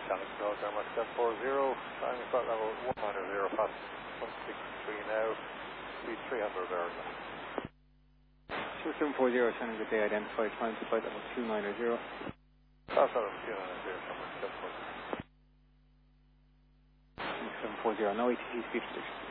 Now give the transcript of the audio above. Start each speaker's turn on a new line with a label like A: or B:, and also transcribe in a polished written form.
A: Challenge Road, Denmark 740, climbing flight level 190, fast 163 now, speed 300 Vertical.
B: 2740, Shannon, good day, identified, climb to flight level 290.
A: Fast level 290, Denmark 740.
B: 2740, no ATC speed prediction.